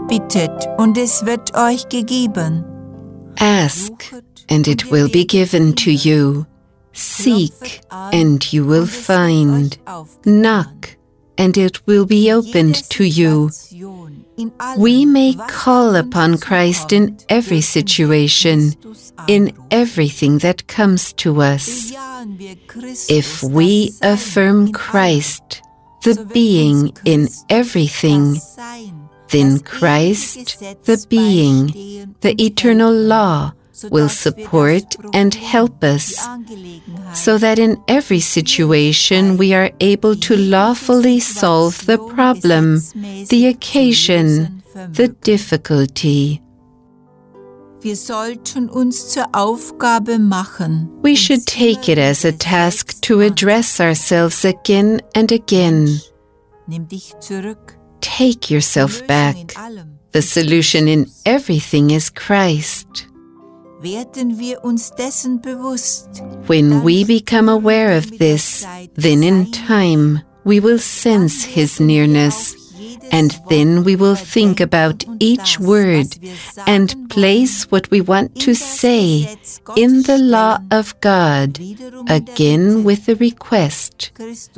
Bittet, und es wird euch gegeben. Ask, and it will be given to you. Seek, and you will find. Knock, and it will be opened to you. We may call upon Christ in every situation, in everything that comes to us. If we affirm Christ, the being in everything, then Christ, the being, the eternal law, will support and help us, so that in every situation we are able to lawfully solve the problem, the occasion, the difficulty. Wir sollten uns zur Aufgabe machen. We should take it as a task to address ourselves again and again. Nimm dich zurück. Take yourself back. The solution in everything is Christ. Werden wir uns dessen bewusst. When we become aware of this, then in time we will sense His nearness, and then we will think about each word and place what we want to say in the law of God, again with the request,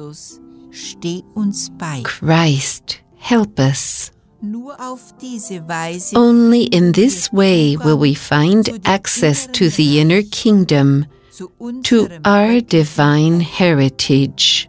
Christ, help us. Only in this way will we find access to the inner kingdom, to our divine heritage.